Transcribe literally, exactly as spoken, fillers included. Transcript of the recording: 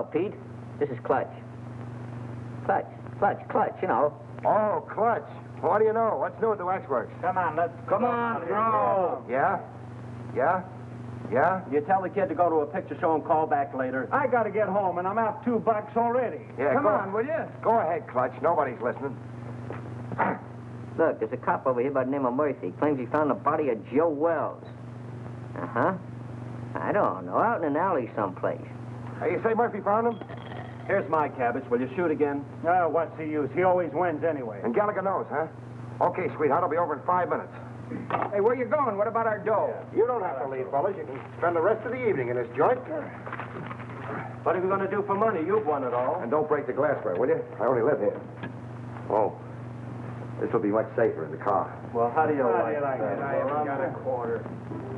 Pete. This is Clutch. Clutch, Clutch, Clutch, you know. Oh, Clutch. What do you know? What's new at the Waxworks? Come on, let's... Come on, bro. Yeah? Yeah? Yeah? You tell the kid to go to a picture show and call back later. I gotta get home, and I'm out two bucks already. Yeah, Come go- on, will you? Go ahead, Clutch. Nobody's listening. Look, there's a cop over here by the name of Murphy. Claims he found the body of Joe Wells. Uh-huh. I don't know, out in an alley someplace. Hey, you say Murphy found him? Here's my cabbage. Will you shoot again? Oh, what's the use? He always wins anyway. And Gallagher knows, huh? Okay, sweetheart, I'll be over in five minutes. Hey, where you going? What about our dough? You don't have to leave, fellas. You can spend the rest of the evening in this joint. What are we going to do for money? You've won it all. And don't break the glassware, will you? I only live here. Oh, this will be much safer in the car. Well, how do you How like do you like that? it? I haven't got a quarter.